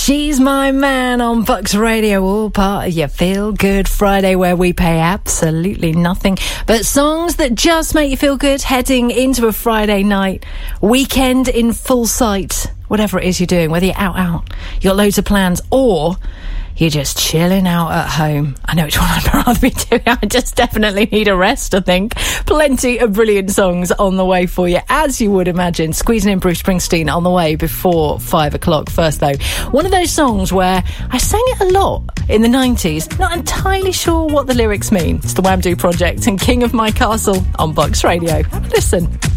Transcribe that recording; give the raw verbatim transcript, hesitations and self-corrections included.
She's My Man on Bucks Radio, all part of your Feel Good Friday, where we pay absolutely nothing but songs that just make you feel good heading into a Friday night, weekend in full sight, whatever it is you're doing, whether you're out, out, you got loads of plans, or you're just chilling out at home. I know which one I'd rather be doing. I just definitely need a rest, I think. Plenty of brilliant songs on the way for you, as you would imagine. Squeezing in Bruce Springsteen on the way before five o'clock. First, though, one of those songs where I sang it a lot in the nineties. Not entirely sure what the lyrics mean. It's the Wham Do Project and King of My Castle on Bucks Radio. Have a listen.